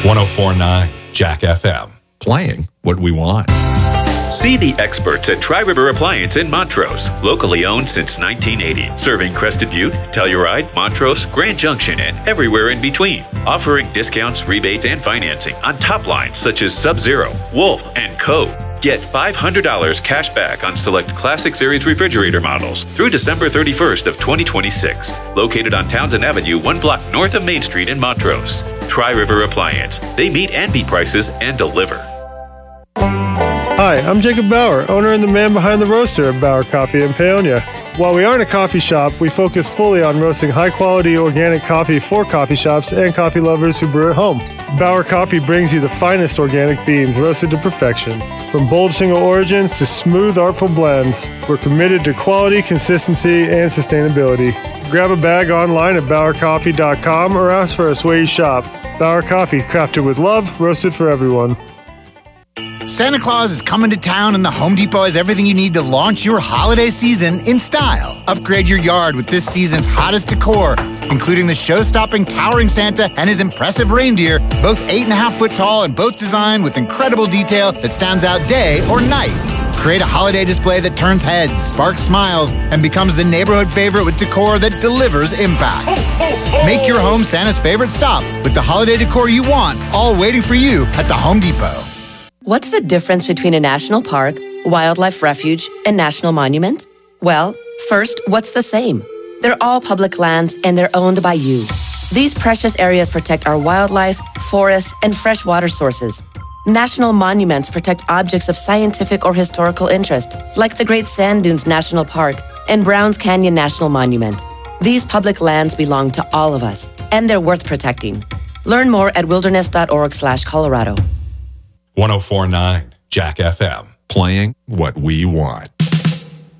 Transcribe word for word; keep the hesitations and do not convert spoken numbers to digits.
one oh four point nine Jack F M. Playing what we want. See the experts at Tri-River Appliance in Montrose, locally owned since nineteen eighty, serving Crested Butte, Telluride, Montrose, Grand Junction, and everywhere in between. Offering discounts, rebates, and financing on top lines such as Sub-Zero, Wolf, and Co. Get five hundred dollars cash back on select Classic Series refrigerator models through December thirty-first of twenty twenty-six. Located on Townsend Avenue, one block north of Main Street in Montrose. Tri-River Appliance. They meet and beat prices and deliver. Hi, I'm Jacob Bauer, owner and the man behind the roaster at Bauer Coffee in Paonia. While we aren't a coffee shop, we focus fully on roasting high-quality organic coffee for coffee shops and coffee lovers who brew at home. Bauer Coffee brings you the finest organic beans roasted to perfection. From bold single origins to smooth, artful blends, we're committed to quality, consistency, and sustainability. Grab a bag online at Bauer Coffee dot com or ask for us where you shop. Bauer Coffee, crafted with love, roasted for everyone. Santa Claus is coming to town, and the Home Depot has everything you need to launch your holiday season in style. Upgrade your yard with this season's hottest decor, including the show-stopping towering Santa and his impressive reindeer, both eight and a half foot tall and both designed with incredible detail that stands out day or night. Create a holiday display that turns heads, sparks smiles, and becomes the neighborhood favorite with decor that delivers impact. Make your home Santa's favorite stop with the holiday decor you want, all waiting for you at the Home Depot. What's the difference between a national park, wildlife refuge, and national monument? Well, first, what's the same? They're all public lands and they're owned by you. These precious areas protect our wildlife, forests, and freshwater sources. National monuments protect objects of scientific or historical interest, like the Great Sand Dunes National Park and Browns Canyon National Monument. These public lands belong to all of us, and they're worth protecting. Learn more at wilderness dot org slash Colorado. one oh four point nine Jack F M. Playing what we want.